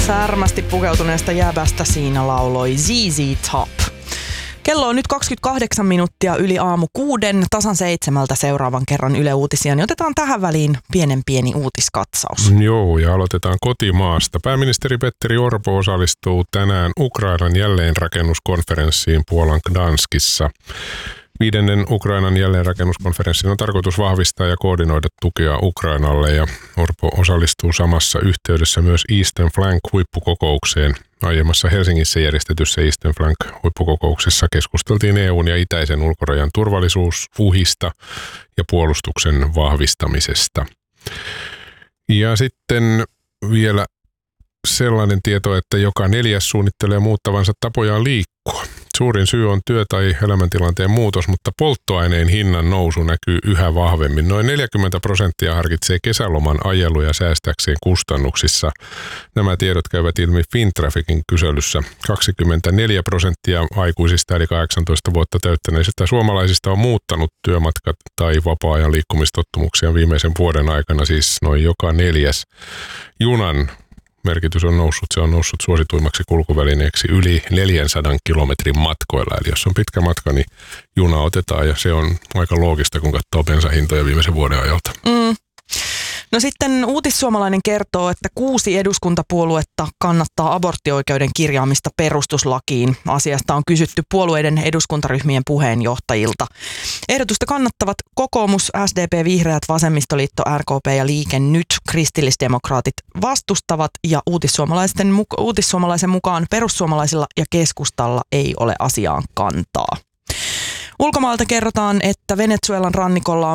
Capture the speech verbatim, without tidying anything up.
Särmästi pukeutuneesta jäbästä siinä lauloi Z Z Top. Kello on nyt kaksikymmentäkahdeksan minuuttia yli aamu kuuden, tasan seitsemältä seuraavan kerran Yle Uutisia, niin otetaan tähän väliin pienen pieni uutiskatsaus. Joo, ja aloitetaan kotimaasta. Pääministeri Petteri Orpo osallistuu tänään Ukrainan jälleenrakennuskonferenssiin Puolan Gdanskissa. Viidennen Ukrainan jälleenrakennuskonferenssin on tarkoitus vahvistaa ja koordinoida tukea Ukrainalle, ja Orpo osallistuu samassa yhteydessä myös Eastern Flank-huippukokoukseen. Aiemmassa Helsingissä järjestetyssä Eastern Flank-huippukokouksessa keskusteltiin E U:n ja itäisen ulkorajan turvallisuusuhista ja puolustuksen vahvistamisesta. Ja sitten vielä sellainen tieto, että joka neljäs suunnittelee muuttavansa tapojaan liikkua. Suurin syy on työ- tai elämäntilanteen muutos, mutta polttoaineen hinnan nousu näkyy yhä vahvemmin. Noin neljäkymmentä prosenttia harkitsee kesäloman ajeluja säästääkseen kustannuksissa. Nämä tiedot käyvät ilmi Fintrafficin kyselyssä. kaksikymmentäneljä prosenttia aikuisista eli kahdeksantoista vuotta täyttäneisistä suomalaisista on muuttanut työmatkat tai vapaa-ajan liikkumistottumuksia viimeisen vuoden aikana, siis noin joka neljäs. Junan merkitys on noussut, se on noussut suosituimmaksi kulkuvälineeksi yli neljänsadan kilometrin matkoilla. Eli jos on pitkä matka, niin juna otetaan, ja se on aika loogista, kun katsoo bensahintoja viimeisen vuoden ajalta. Mm. No sitten Uutissuomalainen kertoo, että kuusi eduskuntapuoluetta kannattaa aborttioikeuden kirjaamista perustuslakiin. Asiasta on kysytty puolueiden eduskuntaryhmien puheenjohtajilta. Ehdotusta kannattavat kokoomus, S D P, Vihreät, Vasemmistoliitto, R K P ja Liike Nyt. Kristillisdemokraatit vastustavat, ja Uutissuomalaisen, Uutissuomalaisen mukaan perussuomalaisilla ja keskustalla ei ole asiaan kantaa. Ulkomaalta kerrotaan, että Venezuelan rannikolla